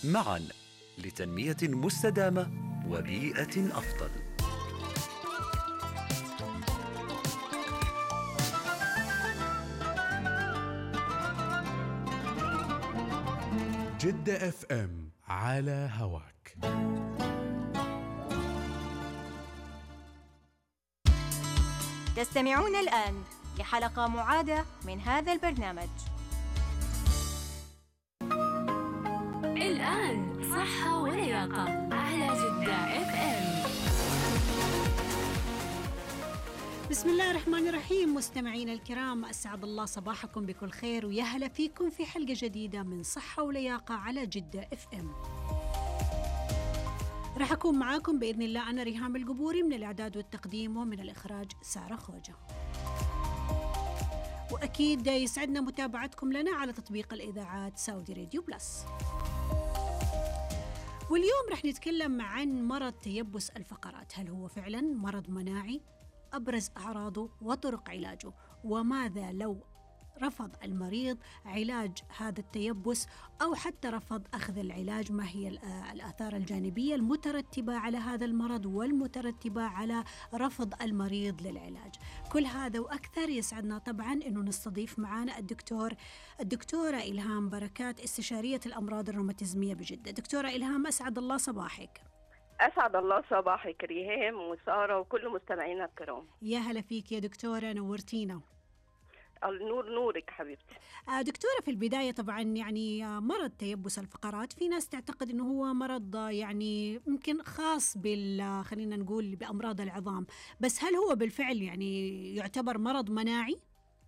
معا لتنمية مستدامة وبيئة أفضل. جدة اف ام على هواك. تستمعون الآن لحلقة معادة من هذا البرنامج. الآن صحة ولياقة على جدة اف ام. بسم الله الرحمن الرحيم. مستمعين الكرام، أسعد الله صباحكم بكل خير ويا هلا فيكم في حلقة جديدة من صحة ولياقة على جدة اف ام. راح أكون معاكم بإذن الله أنا ريهام القبوري من الإعداد والتقديم، ومن الإخراج سارة خوجة. وأكيد يسعدنا متابعتكم لنا على تطبيق الإذاعات سعودي راديو بلس. واليوم رح نتكلم عن مرض تيبس الفقرات. هل هو فعلا مرض مناعي؟ أبرز أعراضه وطرق علاجه، وماذا لو رفض المريض علاج هذا التيبس أو حتى رفض أخذ العلاج؟ ما هي الآثار الجانبية المترتبة على هذا المرض والمترتبة على رفض المريض للعلاج؟ كل هذا وأكثر يسعدنا طبعا أنه نستضيف معنا الدكتورة إلهام بركات، استشارية الأمراض الروماتيزمية بجدة. دكتورة إلهام، أسعد الله صباحك. أسعد الله صباحك ريهام وسارة وكل مستمعينا الكرام. يا هلا فيك يا دكتورة، نورتينا. النور نورك حبيبتي. دكتورة، في البداية طبعا يعني مرض تيبس الفقرات في ناس تعتقد أنه هو مرض يعني يمكن خاص خلينا نقول بأمراض العظام، بس هل هو بالفعل يعني يعتبر مرض مناعي؟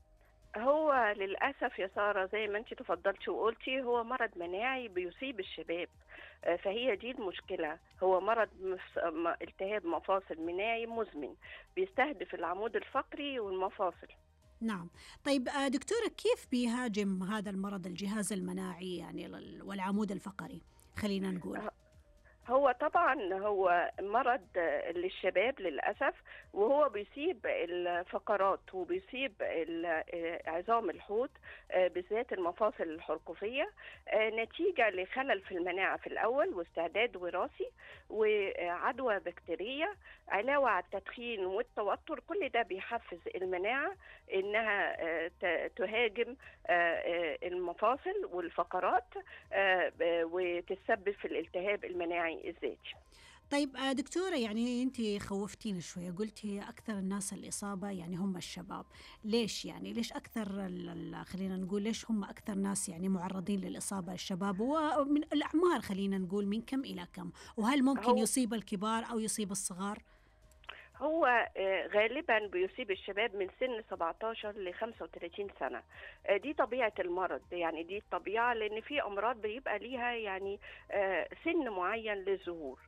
هو للأسف يا سارة زي ما أنت تفضلتي وقلتي هو مرض مناعي بيصيب الشباب، فهي دي المشكلة. هو مرض التهاب مفاصل مناعي مزمن بيستهدف العمود الفقري والمفاصل. نعم. طيب دكتورة، كيف بيهاجم هذا المرض الجهاز المناعي يعني والعمود الفقري خلينا نقول؟ هو طبعا هو مرض للشباب للأسف، وهو بيصيب الفقرات وبيصيب عظام الحوض بالذات المفاصل الحرقوفية، نتيجة لخلل في المناعة في الأول واستعداد وراثي وعدوى بكتيرية، علاوة على التدخين والتوتر. كل ده بيحفز المناعة إنها تهاجم المفاصل والفقرات وتسبب في الالتهاب المناعي الذاتي. طيب دكتورة، يعني أنت خوفتينا شوية، قلتي أكثر الناس الإصابة يعني هم الشباب. ليش يعني ليش أكثر خلينا نقول ليش هم أكثر ناس يعني معرضين للإصابة الشباب؟ ومن الأعمار خلينا نقول من كم إلى كم؟ وهل ممكن يصيب الكبار أو يصيب الصغار؟ هو غالبا بيصيب الشباب من سن 17 ل 35 سنة. دي طبيعة المرض، يعني دي الطبيعة، لأن في أمراض بيبقى ليها يعني سن معين للظهور،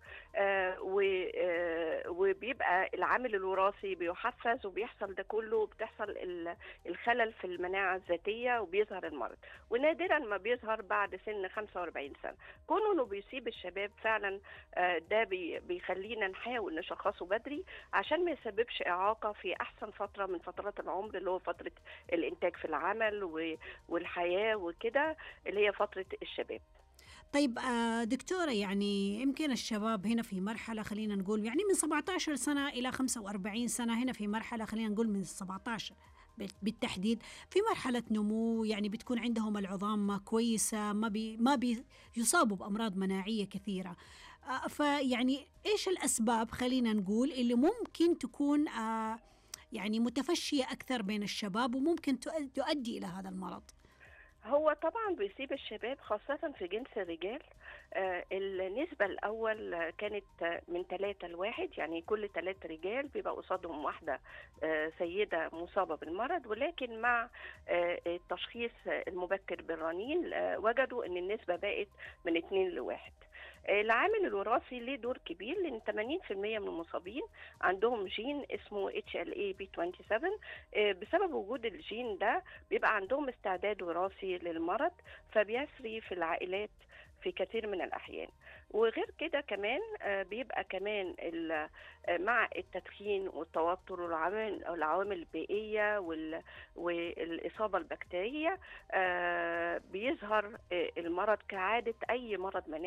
وبيبقى العامل الوراثي بيحفز وبيحصل ده كله، بتحصل الخلل في المناعة الذاتية وبيظهر المرض، ونادرا ما بيظهر بعد سن 45 سنة. كونه انه بيصيب الشباب فعلا ده بيخلينا نحاول نشخصه بدري عشان ما يسببش إعاقة في أحسن فترة من فترات العمر، اللي هو فترة الإنتاج في العمل والحياة وكده، اللي هي فترة الشباب. طيب دكتورة، يعني يمكن الشباب هنا في مرحلة خلينا نقول يعني من 17 سنة إلى 45 سنة، هنا في مرحلة خلينا نقول من 17 بالتحديد في مرحلة نمو، يعني بتكون عندهم العظام كويسة، ما بيصابوا بأمراض مناعية كثيرة. فيعني إيش الأسباب خلينا نقول اللي ممكن تكون يعني متفشية أكثر بين الشباب وممكن تؤدي إلى هذا المرض؟ هو طبعا بيصيب الشباب خاصة في جنس الرجال. النسبة الأول كانت من 3 ل1، يعني كل 3 رجال بيبقى قصادهم واحدة سيدة مصابة بالمرض، ولكن مع التشخيص المبكر بالرنين وجدوا أن النسبة بقت من 2 ل1. العامل الوراثي ليه دور كبير، لأن 80% من المصابين عندهم جين اسمه HLA-B27. بسبب وجود الجين ده بيبقى عندهم استعداد وراثي للمرض، فبيسري في العائلات في كثير من الأحيان. وغير كده كمان بيبقى كمان مع التدخين والتوتر والعوامل البيئية والإصابة البكتيرية بيظهر المرض كعادة أي مرض مناعي